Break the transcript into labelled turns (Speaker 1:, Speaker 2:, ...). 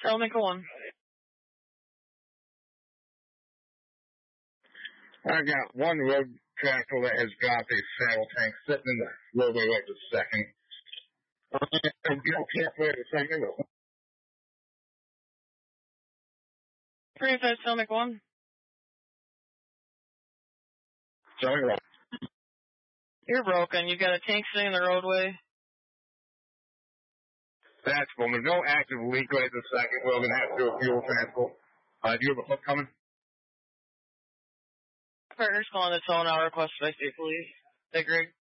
Speaker 1: Selnick 1.
Speaker 2: I got one road tractor that has dropped a saddle tank sitting in the roadway right this second. Can't wait a second.
Speaker 1: 35 Selnick 1.
Speaker 2: Sorry.
Speaker 1: You're broken. You got a tank sitting in the roadway.
Speaker 2: That's cool. There's no active leak right this second. We're going to have to do a fuel transport. Do you have a hook coming?
Speaker 1: Partner's calling the tow now requested by state police. Hey, Greg.